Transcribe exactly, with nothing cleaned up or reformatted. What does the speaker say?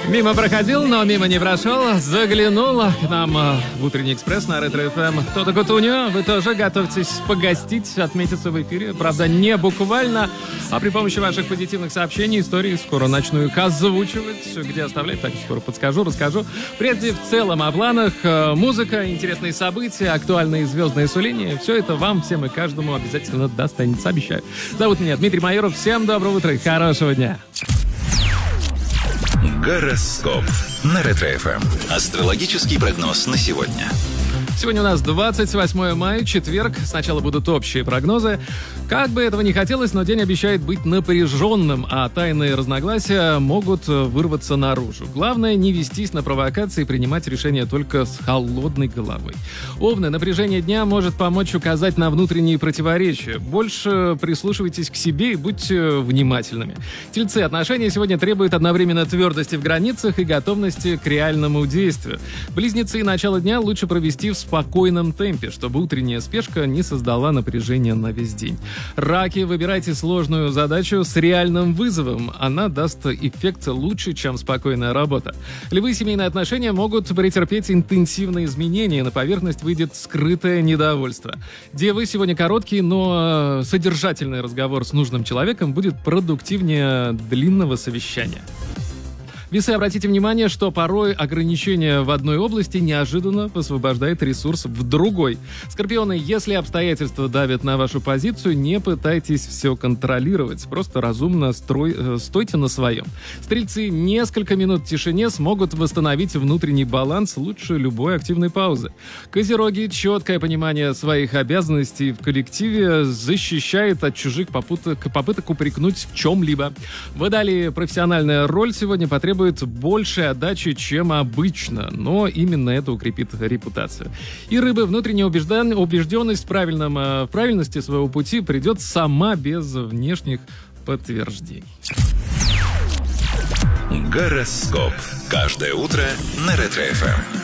Мимо проходил, но мимо не прошел. Заглянул к нам в утренний экспресс на Ретро-эф эм. Кто-то Кутуню, вы тоже готовьтесь погостить, отметиться в эфире. Правда, не буквально, а при помощи ваших позитивных сообщений, истории скоро начну их озвучивать. Где оставлять, так скоро подскажу, расскажу. Прежде в целом о планах. Музыка, интересные события, актуальные звездные суления. Все это вам, всем и каждому обязательно достанется, обещаю. Зовут меня Дмитрий Майоров. Всем доброго утра и хорошего дня. Гороскоп на Ретро-эф эм. Астрологический прогноз на сегодня. Сегодня у нас двадцать восьмое мая, четверг. Сначала будут общие прогнозы. Как бы этого ни хотелось, но день обещает быть напряженным, а тайные разногласия могут вырваться наружу. Главное, не вестись на провокации и принимать решения только с холодной головой. Овны, напряжение дня может помочь указать на внутренние противоречия. Больше прислушивайтесь к себе и будьте внимательными. Тельцы, отношения сегодня требуют одновременно твердости в границах и готовности к реальному действию. Близнецы, начало дня лучше провести в спокойном темпе, чтобы утренняя спешка не создала напряжения на весь день. Раки, выбирайте сложную задачу с реальным вызовом. Она даст эффект лучше, чем спокойная работа. Львы, семейные отношения могут претерпеть интенсивные изменения. На поверхность выйдет скрытое недовольство. Девы, сегодня короткий, но содержательный разговор с нужным человеком будет продуктивнее длинного совещания. Весы, обратите внимание, что порой ограничение в одной области неожиданно высвобождает ресурс в другой. Скорпионы, если обстоятельства давят на вашу позицию, не пытайтесь все контролировать, просто разумно строй, э, стойте на своем. Стрельцы, несколько минут в тишине смогут восстановить внутренний баланс лучше любой активной паузы. Козероги, четкое понимание своих обязанностей в коллективе защищает от чужих попыток, попыток упрекнуть в чем-либо. Водолеи, профессиональная роль сегодня потребует больше отдачи, чем обычно, но именно это укрепит репутацию. И рыбы, внутренняя убежден... убежденность в, правильном, в правильности своего пути придет сама без внешних подтверждений. Гороскоп. Каждое утро на Ретро-эф эм.